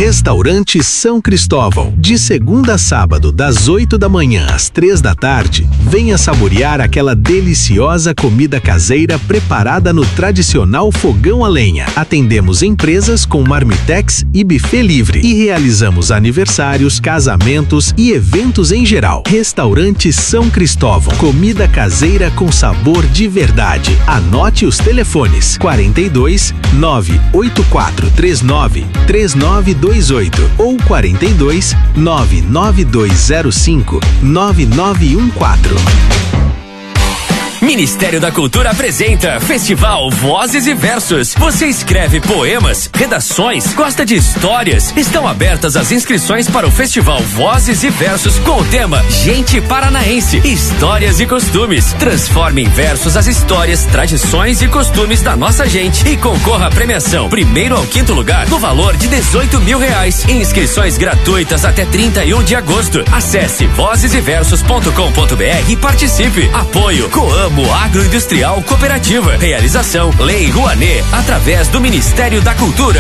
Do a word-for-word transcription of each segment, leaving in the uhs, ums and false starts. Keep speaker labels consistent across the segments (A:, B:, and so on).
A: Restaurante São Cristóvão. De segunda a sábado, das oito da manhã às três da tarde, venha saborear aquela deliciosa comida caseira preparada no tradicional fogão a lenha. Atendemos empresas com marmitex e buffet livre e realizamos aniversários, casamentos e eventos em geral. Restaurante São Cristóvão. Comida caseira com sabor de verdade. Anote os telefones: quarenta e dois, nove oito quatro três nove, três nove dois oito ou quarenta e dois, nove nove dois zero cinco, nove nove um quatro.
B: Ministério da Cultura apresenta Festival Vozes e Versos. Você escreve poemas, redações, gosta de histórias? Estão abertas as inscrições para o Festival Vozes e Versos com o tema Gente Paranaense, Histórias e Costumes. Transforme em versos as histórias, tradições e costumes da nossa gente e concorra à premiação primeiro ao quinto lugar no valor de dezoito mil reais. Inscrições gratuitas até trinta e um de agosto. Acesse vozes e versos ponto com ponto br e participe. Apoio Coamo Agroindustrial Cooperativa. Realização Lei Rouanet, através do Ministério da Cultura.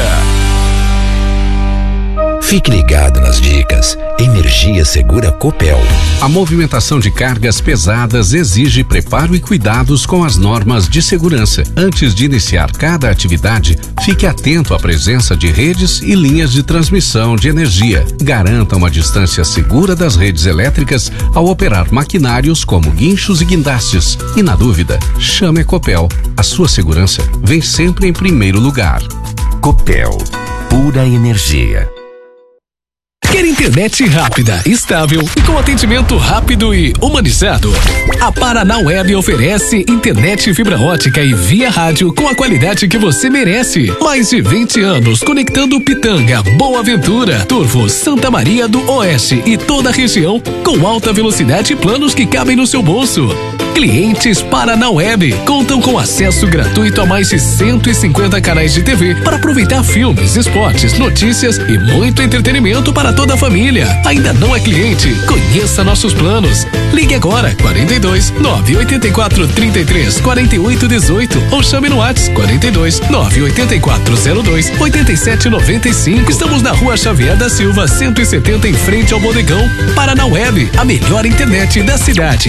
C: Fique ligado nas dicas. Energia Segura Copel.
D: A movimentação de cargas pesadas exige preparo e cuidados com as normas de segurança. Antes de iniciar cada atividade, fique atento à presença de redes e linhas de transmissão de energia. Garanta uma distância segura das redes elétricas ao operar maquinários como guinchos e guindastes. E na dúvida, chame a Copel. A sua segurança vem sempre em primeiro lugar.
C: Copel, pura energia.
E: Quer internet rápida, estável e com atendimento rápido e humanizado? A Paraná Web oferece internet fibra ótica e via rádio com a qualidade que você merece. Mais de vinte anos conectando Pitanga, Boa Ventura, Turvo, Santa Maria do Oeste e toda a região com alta velocidade e planos que cabem no seu bolso. Clientes Paraná Web contam com acesso gratuito a mais de cento e cinquenta canais de T V para aproveitar filmes, esportes, notícias e muito entretenimento para toda a família. Ainda não é cliente? Conheça nossos planos. Ligue agora quarenta e dois, nove oito quatro, trinta e três, quarenta e oito, dezoito ou chame no WhatsApp quarenta e dois, nove oito quatro zero dois, oito sete nove cinco. Estamos na Rua Xavier da Silva, cento e setenta, em frente ao Bodegão. Paraná Web, a melhor internet da cidade.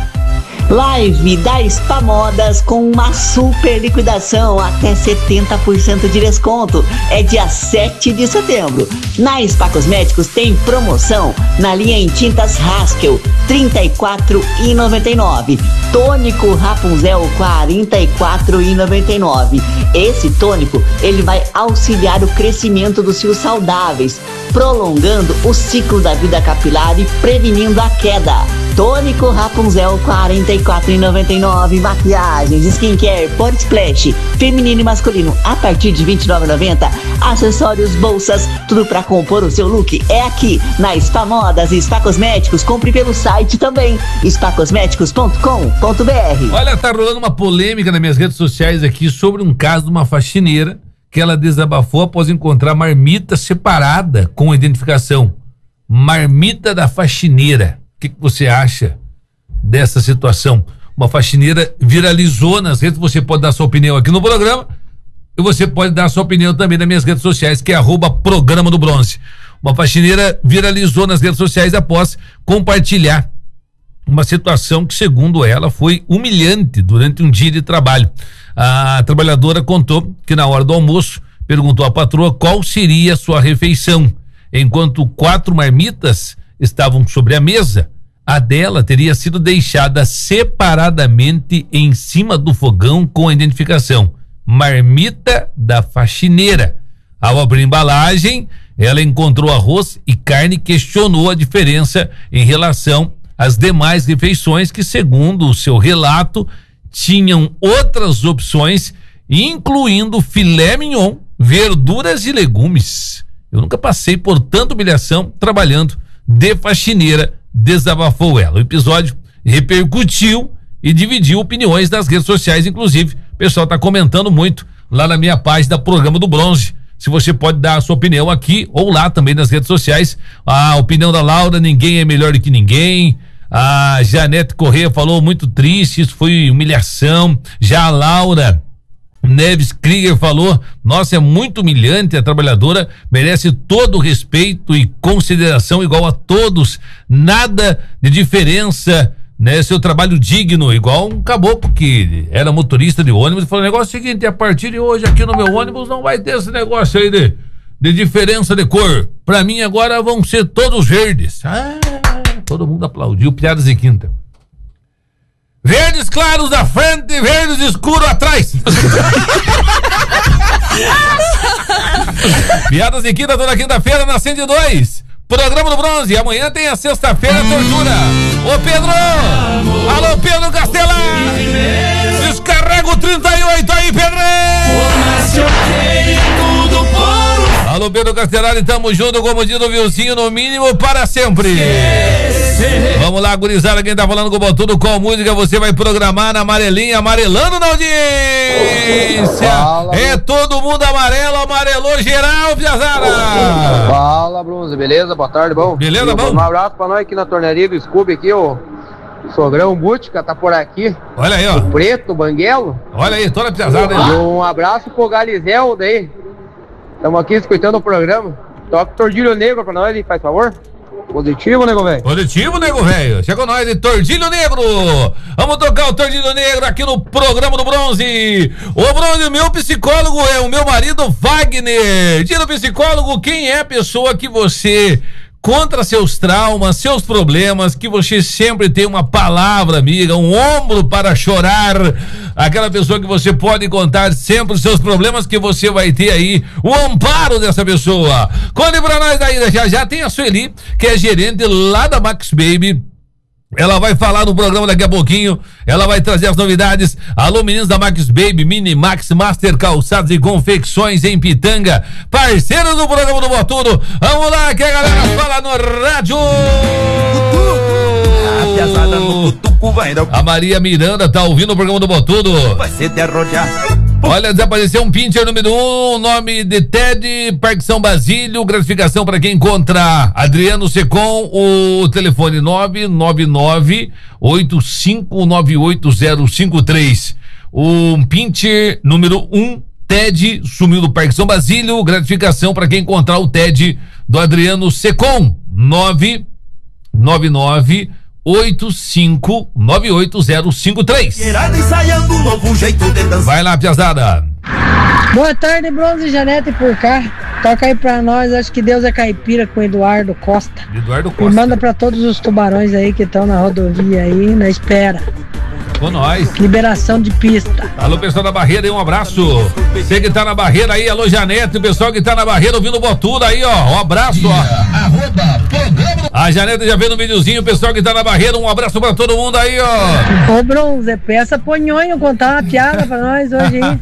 F: Live da Spa Modas com uma super liquidação, até setenta por cento de desconto. É dia sete de setembro. Na Spa Cosméticos tem promoção na linha em tintas Haskell, trinta e quatro reais e noventa e nove centavos. Tônico Rapunzel, quarenta e quatro reais e noventa e nove centavos. Esse tônico, ele vai auxiliar o crescimento dos fios saudáveis, prolongando o ciclo da vida capilar e prevenindo a queda. Tônico Rapunzel, quarenta e quatro reais e noventa e nove centavos. Maquiagens, skincare, body splash, feminino e masculino, a partir de vinte e nove reais e noventa centavos. Acessórios, bolsas, tudo para compor o seu look é aqui na Spa Modas e Spa Cosméticos. Compre pelo site também, spa cosméticos ponto com ponto br.
G: Olha, tá rolando uma polêmica nas minhas redes sociais aqui sobre um caso de uma faxineira que ela desabafou após encontrar marmita separada com identificação. Marmita da faxineira. O que, que você acha dessa situação? Uma faxineira viralizou nas redes. Você pode dar sua opinião aqui no programa e você pode dar sua opinião também nas minhas redes sociais, que é arroba Programa do Bronze. Uma faxineira viralizou nas redes sociais após compartilhar uma situação que, segundo ela, foi humilhante durante um dia de trabalho. A trabalhadora contou que na hora do almoço perguntou à patroa qual seria a sua refeição. Enquanto quatro marmitas estavam sobre a mesa, a dela teria sido deixada separadamente em cima do fogão com a identificação Marmita da Faxineira. Ao abrir a embalagem, ela encontrou arroz e carne e questionou a diferença em relação às demais refeições que, segundo o seu relato, tinham outras opções, incluindo filé mignon, verduras e legumes. Eu nunca passei por tanta humilhação trabalhando de faxineira, desabafou ela. O episódio repercutiu e dividiu opiniões nas redes sociais, inclusive o pessoal está comentando muito lá na minha página Programa do Bronze. Se você pode dar a sua opinião aqui ou lá também nas redes sociais. A opinião da Laura: ninguém é melhor do que ninguém. A Janete Corrêa falou: muito triste, isso foi humilhação. Já a Laura Neves Krieger falou, nossa, é muito humilhante, a trabalhadora merece todo o respeito e consideração igual a todos, nada de diferença, né? Seu trabalho digno, igual um caboclo que era motorista de ônibus e falou, o negócio é o seguinte, a partir de hoje aqui no meu ônibus não vai ter esse negócio aí de, de diferença de cor, pra mim agora vão ser todos verdes. Ah, todo mundo aplaudiu, piadas de quinta. Verdes claros na frente e verdes escuros atrás. Piadas de quinta toda quinta-feira na cento e dois. Programa do Bronze. Amanhã tem a sexta-feira tortura. Ô Pedro! Alô Pedro Castelar! Descarrega o trinta e oito aí, Pedro! Alô Pedro Castelar, tamo junto, como diz o Vilcinho, no mínimo para sempre. Vamos lá, gurizada, quem tá falando com o Botudo, qual música você vai programar na amarelinha, amarelando na audiência? Fala, é todo mundo amarelo, amarelou geral, piazada.
H: Fala, Bronze, beleza? Boa tarde, bom?
G: Beleza,
H: e
G: bom?
H: Um abraço pra nós aqui na tornearia do Scooby aqui, o Sogrão Bútica tá por aqui.
G: Olha aí, ó.
H: O Preto, o Banguelo.
G: Olha aí, toda piazada aí.
H: E um abraço pro Galizel daí. Estamos aqui escutando o programa. Toca o Tordilho Negro pra nós, faz favor. Positivo, nego velho.
G: Positivo, nego velho. Chegou nós de Tordilho Negro. Vamos tocar o Tordilho Negro aqui no programa do Bronze. O Bronze, meu psicólogo é o meu marido Wagner. Diga no psicólogo quem é a pessoa que você contra seus traumas, seus problemas, que você sempre tem uma palavra amiga, um ombro para chorar, aquela pessoa que você pode contar sempre os seus problemas, que você vai ter aí o amparo dessa pessoa. Conte pra nós aí, já já tem a Sueli, que é gerente lá da Max Baby. Ela vai falar no programa daqui a pouquinho. Ela vai trazer as novidades. Alô, meninos da Max Baby, Mini Max, Master Calçados e Confecções em Pitanga. Parceiros do programa do Botudo. Vamos lá, que a galera fala no rádio. A Maria Miranda tá ouvindo o programa do Botudo.
I: Vai ser derrojar.
G: Olha, desapareceu um pincher número um, nome de Ted, Parque São Basílio, gratificação para quem encontrar. Adriano Secom, o telefone nove nove nove, oito cinco nove oito zero cinco três. Um pincher número um, Ted, sumiu do Parque São Basílio, gratificação para quem encontrar o Ted do Adriano Secom, nove nove nove oito cinco nove oito zero cinco três. Vai lá, piazada.
J: Boa tarde, Bronze, Janete por cá. Toca aí pra nós, acho que Deus é caipira com Eduardo Costa.
G: Eduardo Costa.
J: E manda pra todos os tubarões aí que estão na rodovia aí, na espera.
G: Com nós.
J: Liberação de pista.
G: Alô, pessoal da Barreira aí, um abraço. Você que tá na Barreira aí, alô, Janete, o pessoal que tá na Barreira ouvindo o Botudo aí, ó, um abraço, ó. A Janete já vê no videozinho, o pessoal que tá na Barreira, um abraço pra todo mundo aí, ó.
J: Ô, Bronze, peça pro Nhonho contar uma piada pra nós hoje, hein?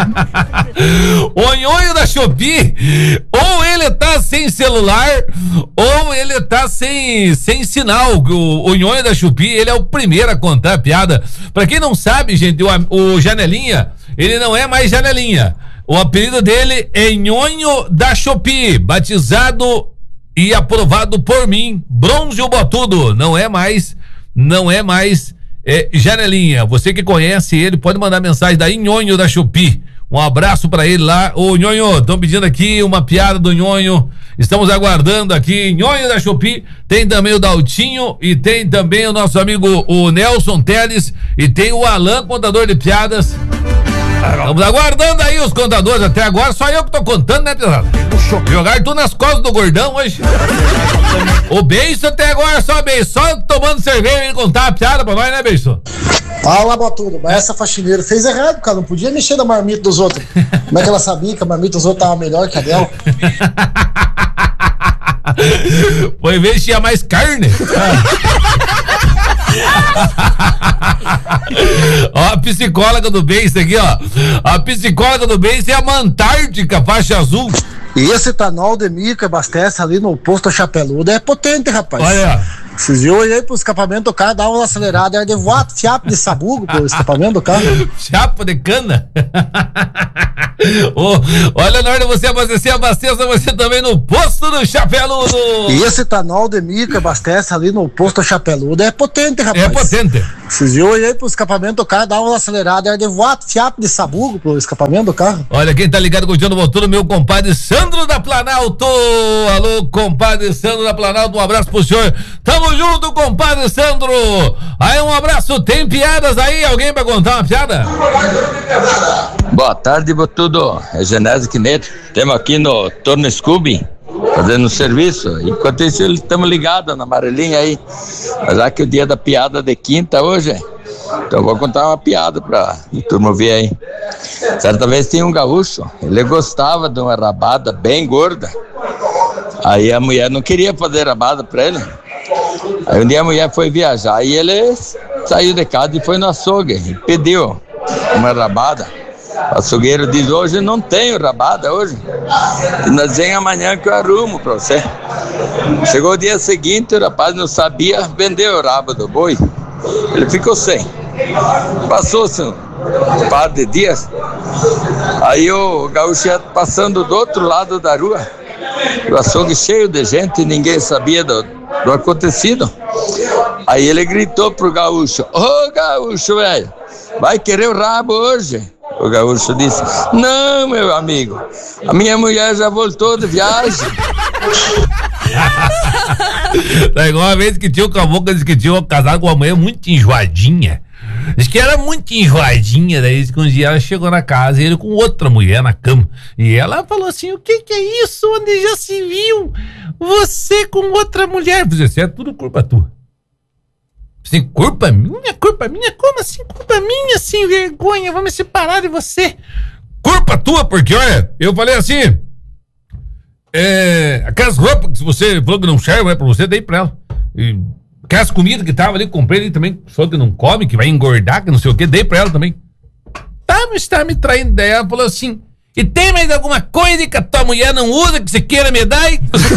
G: O Nhonho da Shopee, ou ele tá sem celular, ou ele tá sem, sem sinal. O, o Nhonho da Shopee, ele é o primeiro a contar a piada. Pra quem não sabe, gente, o, o Janelinha, ele não é mais Janelinha. O apelido dele é Nhonho da Shopee, batizado e aprovado por mim, Bronze o Botudo. Não é mais, não é mais é, Janelinha. Você que conhece ele, pode mandar mensagem da Nhonho da Shopee. Um abraço pra ele lá. Ô, Nhonho, estão pedindo aqui uma piada do Nhonho. Estamos aguardando aqui. Nhonho da Shopee. Tem também o Daltinho e tem também o nosso amigo o Nelson Teles e tem o Alan, contador de piadas. Estamos aguardando aí os contadores. Até agora só eu que tô contando, né, pessoal? Jogar tudo nas costas do gordão hoje. O Beijo até agora só Beijo, só tomando cerveja e contar a piada pra nós, né, Beijo?
K: Fala, Botudo, mas essa faxineira fez errado, cara, não podia mexer na marmita dos outros. Como é que ela sabia que a marmita dos outros tava melhor que a dela?
G: Foi ver se tinha mais carne. Ó, a psicóloga do Beijo aqui, ó. A psicóloga do Beijo é a Mantártica, faixa azul.
K: E esse etanol de milho que abastece ali no posto Chapeludo é potente, rapaz.
G: Olha.
K: Esses dias eu olhei pro escapamento do carro, dava uma acelerada, era de voar fiapo de sabugo pro escapamento do carro.
G: Fiapo de cana? Oh, olha, na hora de você abastecer, abasteça você também no posto do Chapeludo.
K: E esse etanol de milho que abastece ali no posto do Chapeludo é potente, rapaz.
G: É potente.
K: Esses dias eu olhei pro escapamento do carro, dava uma acelerada, era de voar fiapo de sabugo pro escapamento do carro.
G: Olha, quem tá ligado curtindo o motor, meu compadre Sandro da Planalto. Alô, compadre Sandro da Planalto, um abraço pro senhor. Tamo junto, compadre Sandro. Aí, um abraço. Tem piadas aí? Alguém pra contar uma piada?
I: Boa tarde, Botudo. É Genésio Quineto. Temos aqui no Torno Scooby, fazendo serviço. Enquanto isso, estamos ligados na amarelinha aí. Já que o dia da piada de quinta hoje, então vou contar uma piada pra o turma ver aí. Certa vez tinha um gaúcho, ele gostava de uma rabada bem gorda. Aí a mulher não queria fazer rabada pra ele. Aí um dia a mulher foi viajar e ele saiu de casa e foi no açougue e pediu uma rabada. O açougueiro diz: hoje não tenho rabada hoje. E nós vem amanhã que eu arrumo pra você. Chegou o dia seguinte, o rapaz não sabia vender o rabo do boi. Ele ficou sem. Passou-se um par de dias. Aí o gaúcho ia passando do outro lado da rua. O açougue cheio de gente e ninguém sabia do, do acontecido. Aí ele gritou pro gaúcho: ô oh, gaúcho, velho, vai querer o rabo hoje? O gaúcho disse: não, meu amigo, a minha mulher já voltou de viagem.
G: Tá igual uma vez que tinha o caboclo, disse que tinha um casado com uma mulher muito enjoadinha. Diz que era muito enjoadinha. Daí disse que um dia ela chegou na casa e ele com outra mulher na cama. E ela falou assim: o que que é isso? Onde já se viu? Você com outra mulher. Você é tudo culpa tua. Assim, culpa minha? Culpa minha? Como assim culpa minha? Sem vergonha, vou me separar de você. Culpa tua, porque olha, eu falei assim: é, aquelas roupas que você falou que não servem, é pra você, dei pra ela. E aquelas comidas que tava ali, comprei ali também, só que não come, que vai engordar, que não sei o que, dei pra ela também. Tá, mas tá me traindo. Daí ela falou assim: e tem mais alguma coisa que a tua mulher não usa, que você queira me dar?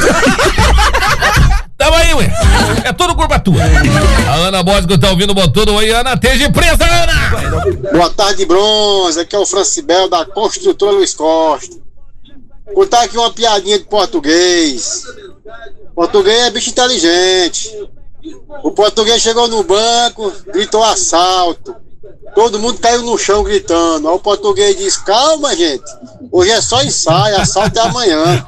G: Tava aí, ué. É tudo culpa tua. A Ana Bosco tá ouvindo o Botudo. Oi, Ana, esteja presa, Ana!
L: Boa tarde, Bronze. Aqui é o Francibel da Construtora Luiz Costa. Vou contar aqui uma piadinha de português. Português é bicho inteligente. O português chegou no banco, gritou assalto. Todo mundo caiu no chão gritando. Aí o português disse: calma, gente, hoje é só ensaio, assalto é amanhã.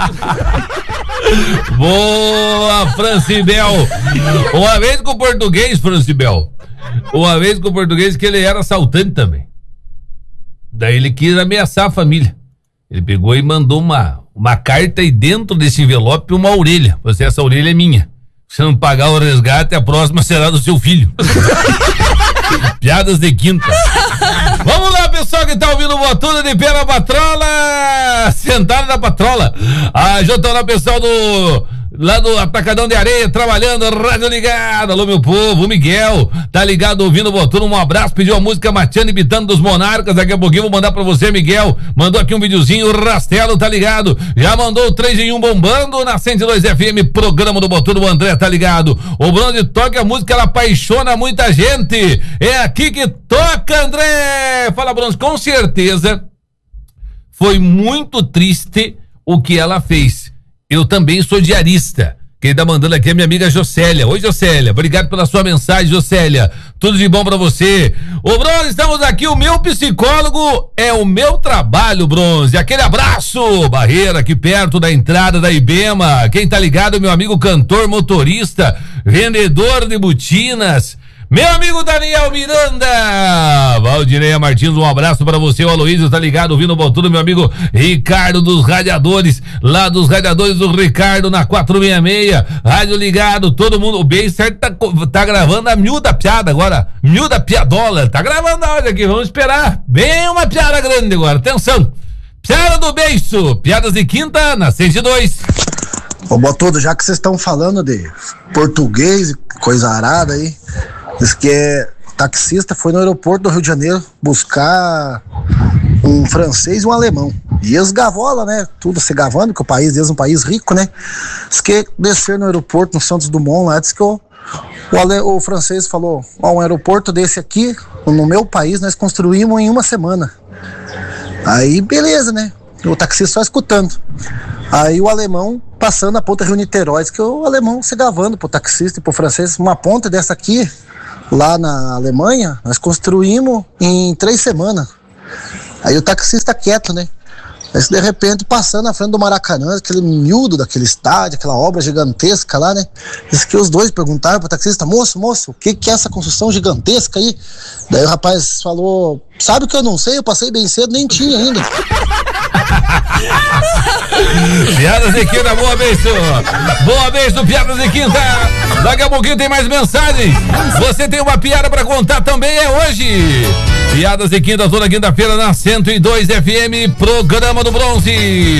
G: Boa, Francibel. Uma vez com o português, Francibel, uma vez com o português que ele era assaltante também. Daí ele quis ameaçar a família. Ele pegou e mandou uma, uma carta e dentro desse envelope uma orelha. Você, essa orelha é minha. Se não pagar o resgate, a próxima será do seu filho. Piadas de quinta. Vamos lá, pessoal que tá ouvindo o Botudo de pé na patrola. Sentado na patrola. Ah, já tô lá, pessoal do... lá do Atacadão de Areia, trabalhando, rádio ligado. Alô, meu povo, o Miguel tá ligado, ouvindo o Botudo. Um abraço, pediu a música Matiano e Bitano dos Monarcas. Daqui a pouquinho vou mandar pra você, Miguel. Mandou aqui um videozinho, o Rastelo tá ligado. Já mandou o três em um bombando na cento e dois F M, programa do Botudo. O André tá ligado. O Bronze toca a música, ela apaixona muita gente. É aqui que toca, André. Fala, Bronze, com certeza foi muito triste o que ela fez. Eu também sou diarista. Quem tá mandando aqui é minha amiga Jocélia. Oi, Jocélia. Obrigado pela sua mensagem, Jocélia. Tudo de bom pra você. Ô, Bronze, estamos aqui. O meu psicólogo é o meu trabalho, Bronze. Aquele abraço. Barreira, aqui perto da entrada da Ibema. Quem tá ligado, meu amigo cantor, motorista, vendedor de botinas, meu amigo Daniel Miranda. Valdineia Martins, um abraço pra você. O Aloysio tá ligado, ouvindo o Botudo. Meu amigo Ricardo dos Radiadores, lá dos Radiadores do Ricardo, na quatrocentos e sessenta e seis. Rádio ligado, todo mundo. O bem certo tá, tá gravando a miúda piada agora. Miúda piadola. Tá gravando a hora aqui, vamos esperar. Bem uma piada grande agora. Atenção. Piada do beiço. Piadas de quinta na cento e dois.
K: Ô, Botudo, já que vocês estão falando de português e coisa arada aí, diz que é taxista, foi no aeroporto do Rio de Janeiro buscar um um francês e um alemão. E eles gavola, né? Tudo se gavando, que o país deles é um país rico, né? Diz que descer no aeroporto, no Santos Dumont, lá, diz que o, o, ale, o francês falou, ó, um aeroporto desse aqui, no meu país, nós construímos em uma semana. Aí, beleza, né? O taxista só escutando. Aí o alemão passando a ponta Rio Niterói, diz que o alemão se gavando pro taxista e pro francês, uma ponta dessa aqui, lá na Alemanha, nós construímos em três semanas. Aí o taxista quieto, né? Aí de repente passando na frente do Maracanã, aquele miúdo daquele estádio, aquela obra gigantesca lá, né? Diz que os dois perguntaram pro taxista, moço, moço, o que que é essa construção gigantesca aí? Daí o rapaz falou, sabe que eu não sei, eu passei bem cedo, nem tinha ainda.
G: Piadas de quinta, boa beijo. Boa beijo, piadas de quinta. Daqui a pouquinho tem mais mensagens. Você tem uma piada pra contar também, é hoje. Piadas de quinta, toda quinta-feira na cento e dois F M, programa do Bronze.